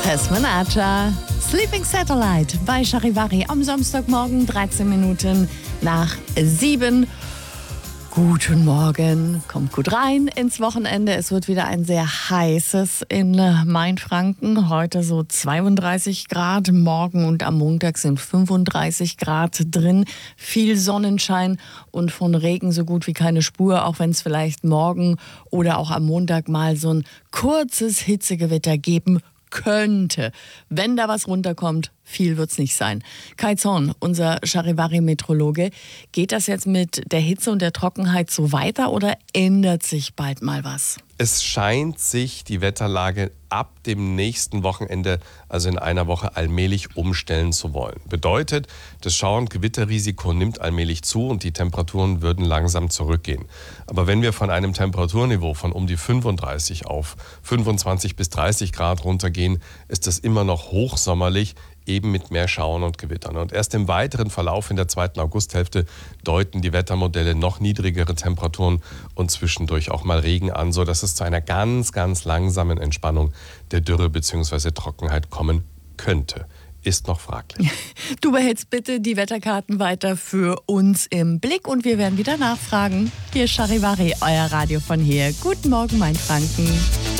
Pesmanata, Sleeping Satellite bei Charivari am Samstagmorgen, 13 Minuten nach 7. Guten Morgen, kommt gut rein ins Wochenende. Es wird wieder ein sehr heißes in Mainfranken. Heute so 32 Grad, morgen und am Montag sind 35 Grad drin. Viel Sonnenschein und von Regen so gut wie keine Spur, auch wenn es vielleicht morgen oder auch am Montag mal so ein kurzes Hitzegewitter geben könnte. Wenn da was runterkommt, viel wird's nicht sein. Kai Zorn, unser Charivari-Meteorologe, geht das jetzt mit der Hitze und der Trockenheit so weiter oder ändert sich bald mal was? Es scheint sich die Wetterlage ab dem nächsten Wochenende, also in einer Woche, allmählich umstellen zu wollen. Bedeutet, das Schauer- und Gewitterrisiko nimmt allmählich zu und die Temperaturen würden langsam zurückgehen. Aber wenn wir von einem Temperaturniveau von um die 35 auf 25 bis 30 Grad runtergehen, ist das immer noch hochsommerlich, eben mit mehr Schauern und Gewittern. Und erst im weiteren Verlauf in der zweiten Augusthälfte deuten die Wettermodelle noch niedrigere Temperaturen und zwischendurch auch mal Regen an, sodass es zu einer ganz, ganz langsamen Entspannung der Dürre bzw. Trockenheit kommen könnte. Ist noch fraglich. Du behältst bitte die Wetterkarten weiter für uns im Blick und wir werden wieder nachfragen. Hier ist Charivari, euer Radio von hier. Guten Morgen, Mainfranken.